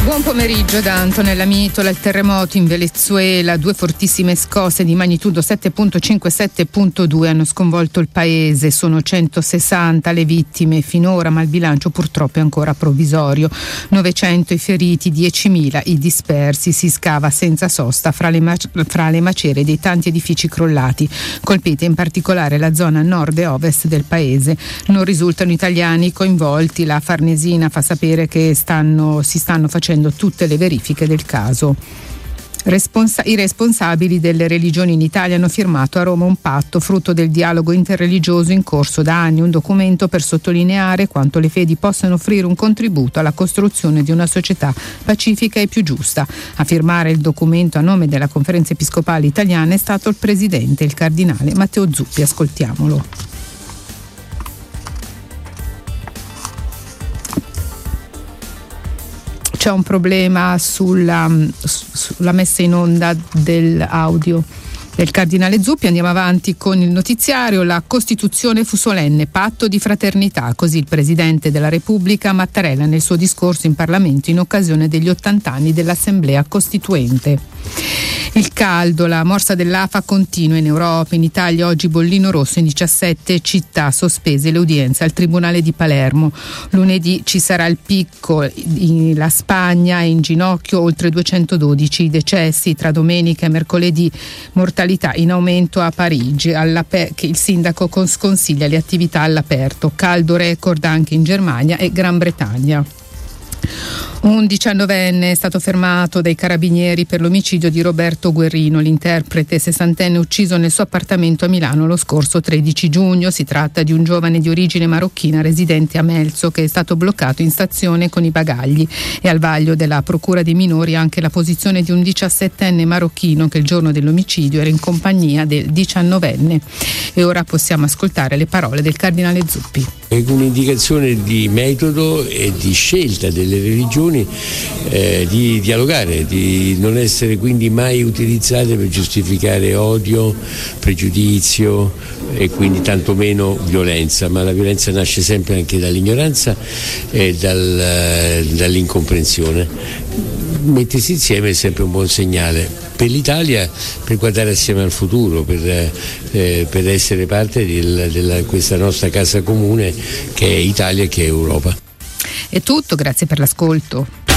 Buon pomeriggio da Antonella Mitola. Il terremoto in Venezuela, 2 fortissime scosse di magnitudo 7.5 e 7.2 hanno sconvolto il paese. Sono 160 le vittime finora, ma il bilancio purtroppo è ancora provvisorio. 900 i feriti, 10.000 i dispersi. Si scava senza sosta fra le macerie dei tanti edifici crollati. Colpite in particolare la zona nord e ovest del paese. Non risultano italiani coinvolti. La Farnesina fa sapere che si stanno facendo tutte le verifiche del caso. I responsabili delle religioni in Italia hanno firmato a Roma un patto frutto del dialogo interreligioso in corso da anni, un documento per sottolineare quanto le fedi possano offrire un contributo alla costruzione di una società pacifica e più giusta. A firmare il documento a nome della Conferenza Episcopale Italiana è stato il presidente, il cardinale Matteo Zuppi. Ascoltiamolo. C'è un problema sulla messa in onda dell'audio del cardinale Zuppi. Andiamo avanti con il notiziario. La Costituzione fu solenne, patto di fraternità, così il Presidente della Repubblica Mattarella nel suo discorso in Parlamento in occasione degli 80 anni dell'Assemblea Costituente. Il caldo, la morsa dell'afa continua in Europa. In Italia oggi bollino rosso in 17 città, sospese le udienze al Tribunale di Palermo. Lunedì ci sarà il picco, la Spagna è in ginocchio, oltre 212 decessi tra domenica e mercoledì, mortalità in aumento a Parigi, che il sindaco sconsiglia le attività all'aperto. Caldo record anche in Germania e Gran Bretagna. Un 19enne è stato fermato dai carabinieri per l'omicidio di Roberto Guerrino, l'interprete 60enne ucciso nel suo appartamento a Milano lo scorso 13 giugno. Si tratta di un giovane di origine marocchina residente a Melzo che è stato bloccato in stazione con i bagagli. E al vaglio della Procura dei minori anche la posizione di un 17enne marocchino che il giorno dell'omicidio era in compagnia del 19enne. E ora possiamo ascoltare le parole del cardinale Zuppi. È un'indicazione di metodo e di scelta delle religioni di dialogare, di non essere quindi mai utilizzate per giustificare odio, pregiudizio e quindi tantomeno violenza, ma la violenza nasce sempre anche dall'ignoranza e dall'incomprensione. Mettersi insieme è sempre un buon segnale per l'Italia, per guardare assieme al futuro, per essere parte di questa nostra casa comune che è Italia e che è Europa. È tutto, grazie per l'ascolto.